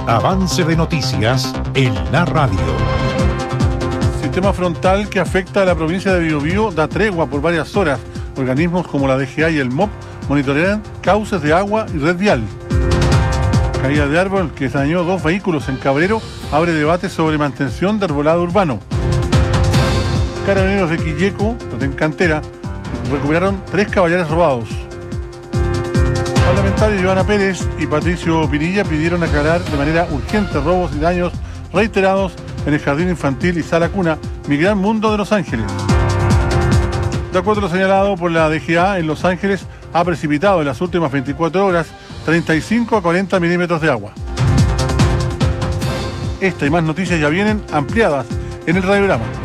Avance de noticias en la radio. Sistema frontal que afecta a la provincia de Biobío da tregua por varias horas. Organismos como la DGA y el MOP monitorean cauces de agua y red vial. Caída de árbol que dañó 2 vehículos en Cabrero abre debate sobre mantención de arbolado urbano. Carabineros de Quilleco, en Cantera, recuperaron 3 caballares robados. Parlamentarios Ivana Pérez y Patricio Pinilla pidieron aclarar de manera urgente robos y daños reiterados en el jardín infantil y sala cuna Mi Gran Mundo de Los Ángeles. De acuerdo a lo señalado por la DGA, en Los Ángeles ha precipitado en las últimas 24 horas 35 a 40 milímetros de agua. Esta y más noticias ya vienen ampliadas en el radiograma.